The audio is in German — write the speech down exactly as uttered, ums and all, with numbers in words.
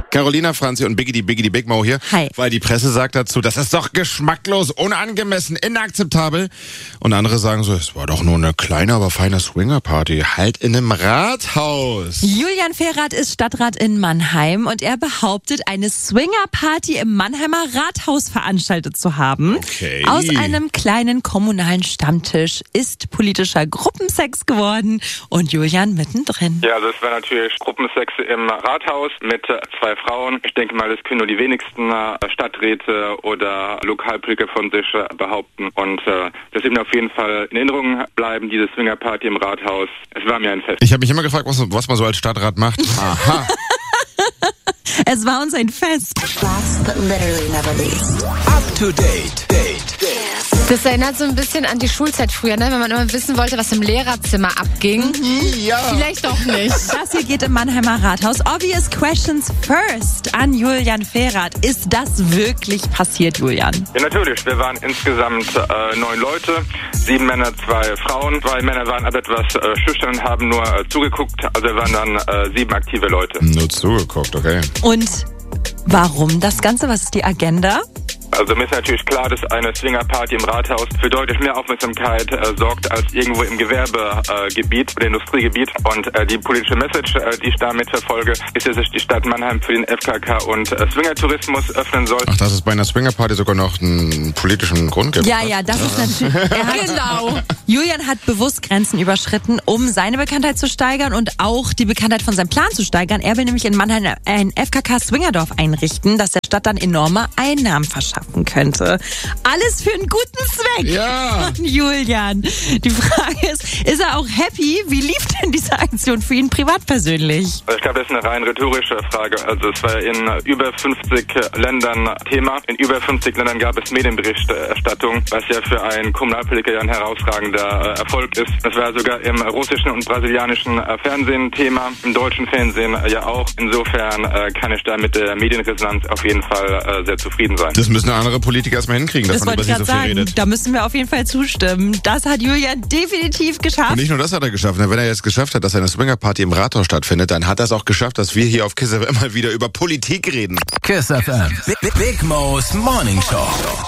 Carolina, Franzi und Biggie, die Biggie, die Big Mo hier. Hi. Weil die Presse sagt dazu, das ist doch geschmacklos, unangemessen, inakzeptabel. Und andere sagen so, es war doch nur eine kleine, aber feine Swingerparty. Halt in einem Rathaus. Julian Fehrath ist Stadtrat in Mannheim und er behauptet, eine Swingerparty im Mannheimer Rathaus veranstaltet zu haben. Okay. Aus einem kleinen kommunalen Stammtisch ist politischer Gruppensex geworden und Julian mittendrin. Ja, also es war natürlich Gruppensex im Rathaus mit äh, zwei Frauen. Ich denke mal, das können nur die wenigsten äh, Stadträte oder Lokalpolitiker von sich äh, behaupten. Und äh, das wird mir auf jeden Fall in Erinnerung bleiben, diese Swingerparty im Rathaus. Es war mir ein Fest. Ich habe mich immer gefragt, was, was man so als Stadtrat macht. Aha. Es war uns ein Fest. Last but literally never least. Up to date. Date. Date. Das erinnert so ein bisschen an die Schulzeit früher, ne? Wenn man immer wissen wollte, was im Lehrerzimmer abging. Ja. Vielleicht doch nicht. Das hier geht im Mannheimer Rathaus. Obvious questions first an Julian Fehrath. Ist das wirklich passiert, Julian? Ja, natürlich. Wir waren insgesamt äh, neun Leute. Sieben Männer, zwei Frauen. Zwei Männer waren aber etwas äh, schüchtern und haben nur äh, zugeguckt. Also wir waren dann äh, sieben aktive Leute. Nur zugeguckt, okay. Und warum das Ganze? Was ist die Agenda? Also mir ist natürlich klar, dass eine Swingerparty im Rathaus für deutlich mehr Aufmerksamkeit äh, sorgt als irgendwo im Gewerbegebiet äh, oder Industriegebiet. Und äh, die politische Message, äh, die ich damit verfolge, ist, dass sich die Stadt Mannheim für den F K K und äh, Swingertourismus öffnen soll. Ach, dass es bei einer Swingerparty sogar noch einen politischen Grund gibt. Ja, ja, das ist natürlich... Er hat, genau. Julian hat bewusst Grenzen überschritten, um seine Bekanntheit zu steigern und auch die Bekanntheit von seinem Plan zu steigern. Er will nämlich in Mannheim ein F K K-Swingerdorf einrichten, das der Stadt dann enorme Einnahmen verschafft könnte. Alles für einen guten Zweck. Ja. Und Julian, die Frage ist, ist er auch happy? Wie lief denn diese Aktion für ihn privat persönlich? Ich glaube, das ist eine rein rhetorische Frage. Also es war in über fünfzig Ländern Thema. In über fünfzig Ländern gab es Medienberichterstattung, was ja für einen Kommunalpolitiker ja ein herausragender Erfolg ist. Das war sogar im russischen und brasilianischen Fernsehen Thema, im deutschen Fernsehen ja auch. Insofern kann ich da mit der Medienresonanz auf jeden Fall sehr zufrieden sein. Das müssen andere Politiker erstmal hinkriegen, dass Das man wollte über ich sie so gerade viel sagen. redet. Da müssen wir auf jeden Fall zustimmen. Das hat Julian definitiv geschafft. Und nicht nur das hat er geschafft. Wenn er jetzt geschafft hat, dass eine Swingerparty im Rathaus stattfindet, dann hat er es auch geschafft, dass wir hier auf Kiss F M immer wieder über Politik reden. Kiss F M. Big, Big Mo's Morning Show.